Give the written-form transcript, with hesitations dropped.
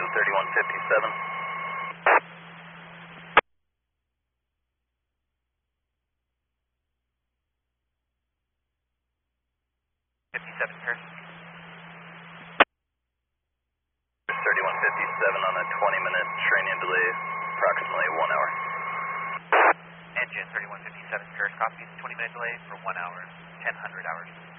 3157. 57, sir. 3157 on a 20-minute training delay, approximately 1 hour. Engine 3157, sir. Copies 20-minute delay for 1 hour, 1000 hours.